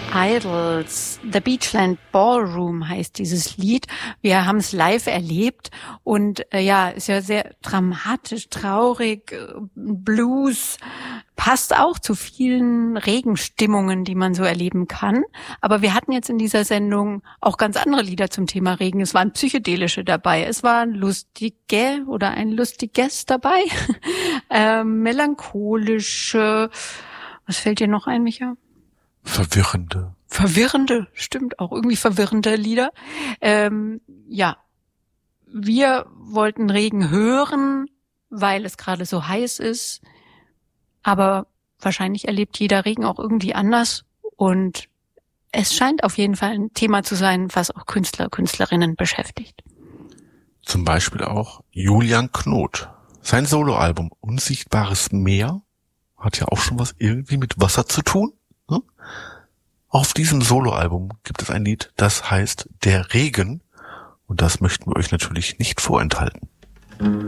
Idols. The Beachland Ballroom heißt dieses Lied. Wir haben es live erlebt und ist ja sehr dramatisch, traurig, Blues. Passt auch zu vielen Regenstimmungen, die man so erleben kann. Aber wir hatten jetzt in dieser Sendung auch ganz andere Lieder zum Thema Regen. Es waren psychedelische dabei. Es waren lustige oder ein lustiges dabei. Melancholische. Was fällt dir noch ein, Micha? Verwirrende, stimmt, auch irgendwie verwirrende Lieder. Wir wollten Regen hören, weil es gerade so heiß ist. Aber wahrscheinlich erlebt jeder Regen auch irgendwie anders. Und es scheint auf jeden Fall ein Thema zu sein, was auch Künstler, Künstlerinnen beschäftigt. Zum Beispiel auch Julian Knot. Sein Soloalbum Unsichtbares Meer hat ja auch schon was irgendwie mit Wasser zu tun. Ne? Auf diesem Soloalbum gibt es ein Lied, das heißt Der Regen. Und das möchten wir euch natürlich nicht vorenthalten.